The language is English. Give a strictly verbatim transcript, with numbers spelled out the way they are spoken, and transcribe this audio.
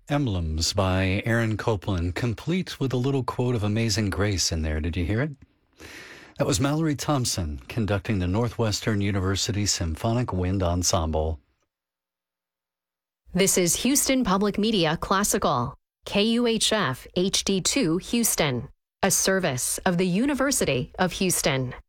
Emblems by Aaron Copland, complete with a little quote of Amazing Grace in there. Did you hear it? That was Mallory Thompson conducting the Northwestern University Symphonic Wind Ensemble. This is Houston Public Media Classical, K U H F H D two Houston, a service of the University of Houston.